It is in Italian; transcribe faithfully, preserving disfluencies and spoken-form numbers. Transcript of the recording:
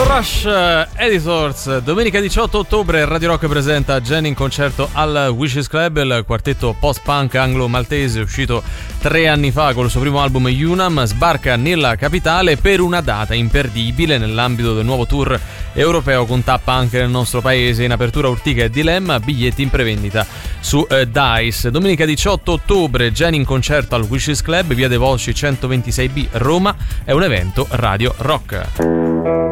Rush Editors. Domenica diciotto ottobre Radio Rock presenta Jenny in concerto al Wishes Club, il quartetto post-punk anglo-maltese uscito tre anni fa con il suo primo album Unam sbarca nella capitale per una data imperdibile nell'ambito del nuovo tour europeo con tappa anche nel nostro paese. In apertura Urtica e Dilemma, biglietti in prevendita su eh, Dice. Domenica diciotto ottobre Jenny in concerto al Wishes Club, via dei Volsci centoventisei B, Roma. È un evento Radio Rock.